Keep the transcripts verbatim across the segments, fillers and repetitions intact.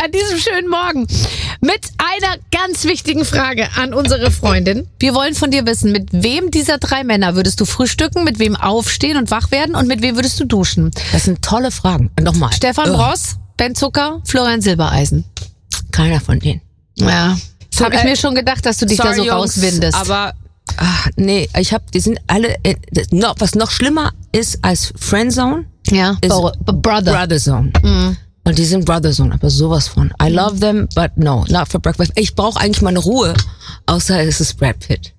an diesem schönen Morgen mit einer ganz wichtigen Frage an unsere Freundin. Wir wollen von dir wissen, mit wem dieser drei Männer würdest du frühstücken, mit wem aufstehen und wach werden und mit wem würdest du duschen? Das sind tolle Fragen. Nochmal. Stefan Ugh. Bross, Ben Zucker, Florian Silbereisen. Keiner von denen. Ja, das So, habe ich äh, mir schon gedacht, dass du dich Sorry, da so Jungs, rauswindest. Aber ach, nee, ich hab, die sind alle, äh, das- noch, was noch schlimmer ist als Friendzone, ja, ist Bro- Brother. Brotherzone. Mhm. Und die sind Brotherzone, aber sowas von. I love them, but no, not for breakfast. Ich brauche eigentlich meine Ruhe, außer es ist Brad Pitt.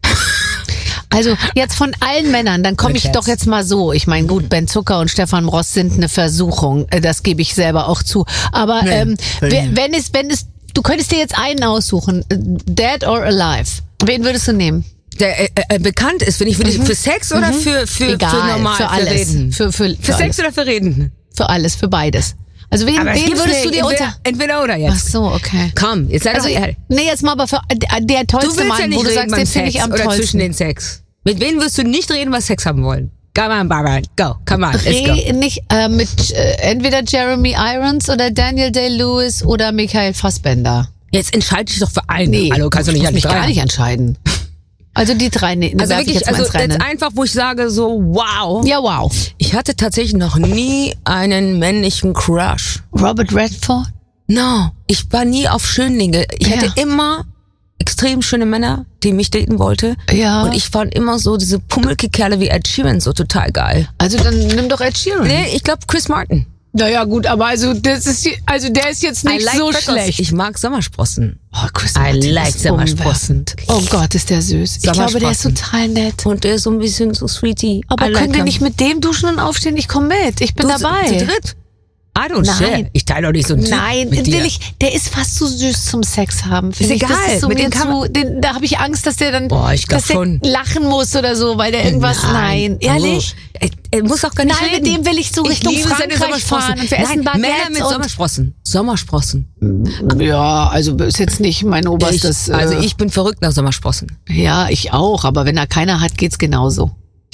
Also jetzt von allen Männern, dann komme ich Mit doch jetzt mal so. Ich meine, gut, Ben Zucker und Stefan Bross sind eine Versuchung. Äh, Das gebe ich selber auch zu. Aber Nee, ähm, nee. wer- wenn es, wenn es, du könntest dir jetzt einen aussuchen, äh, dead or alive. Wen würdest du nehmen? Der äh, äh, bekannt ist, finde ich, für, die- für Sex oder für, für, Egal, für normal, für alles. Reden? Für, für, für, Für Sex alles. oder für Reden? Für alles, für beides. Also wen, Aber es wen gibt würdest nicht, du dir entweder, unter... entweder oder Ach jetzt. so, okay. Komm, jetzt sei Also, doch ehrlich. nee, jetzt mal aber für der, der Du tollste willst Mann, ja nicht wo du reden sagst, beim den finde ich Sex am oder zwischen tollsten. den Sex. Mit wem wirst du nicht reden, was Sex haben wollen? Come on, Barbara, go, come on, let's go. Reh nicht äh, mit äh, entweder Jeremy Irons oder Daniel Day-Lewis oder Michael Fassbender. Jetzt entscheide dich doch für einen. Hallo, kannst du ich nicht muss an mich drei gar nicht entscheiden. Also die drei ne, Also werfe ich wirklich, jetzt mal also ins Rennen. jetzt einfach, wo ich sage so, wow. Ja, wow. Ich hatte tatsächlich noch nie einen männlichen Crush. Robert Redford? No, ich war nie auf Schönlinge. Ich Ja. hatte immer extrem schöne Männer, die mich daten wollte. Ja. Und ich fand immer so diese Pummelke-Kerle wie Ed Sheeran so total geil. Also dann nimm doch Ed Sheeran. Nee, ich glaube Chris Martin. Naja, gut, aber also das ist die, also der ist jetzt nicht I like so Freckles. schlecht. Ich mag Sommersprossen. Oh, Chris I Martin like ist Sommersprossen. umwerfend. Oh Gott, ist der süß. Ich glaube, der ist Sommersprossen. total nett. Und der ist so ein bisschen so sweetie. Aber I like können wir him. nicht mit dem duschen und aufstehen? Ich komme mit. Ich bin Du, dabei. Zu dritt? I don't Nein. share. Ich teile doch nicht so einen Typ Nein, mit dir. will ich, der ist fast zu süß zum Sex haben. Finde Ist ich. Das egal, ist so mit mir dem kann zu, den, da habe ich Angst, dass der dann Boah, ich glaub dass der schon. lachen muss oder so, weil der irgendwas, nein, ehrlich? Oh, er, er muss auch gar nicht Nein, reden. mit dem will ich so Richtung liebe seine Frankreich Sommersprossen. fahren und wir Nein, essen Baguette Männer mit und- Sommersprossen. Sommersprossen. Ja, also ist jetzt nicht mein oberstes. Ich, also äh, ich bin verrückt nach Sommersprossen. Ja, ich auch, aber wenn da keiner hat, geht's genauso.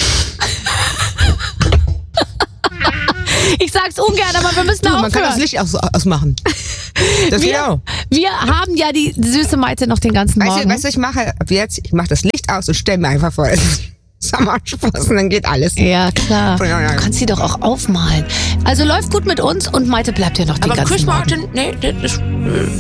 Ich sag's ungern, aber wir müssen Du, aufhören. man kann das Licht aus, ausmachen. Das geht wir, auch. wir haben ja die süße Maite noch den ganzen Weißt Morgen. du, weißt du, was ich mache ab jetzt? Ich mache das Licht aus und stell mir einfach vor, es ist Sommersprossen, dann geht alles. Ja, klar. Ja, ja. Du kannst sie doch auch aufmalen. Also läuft gut mit uns und Maite bleibt ja noch den Aber ganzen Chris Morgen. Martin, nee, das ist...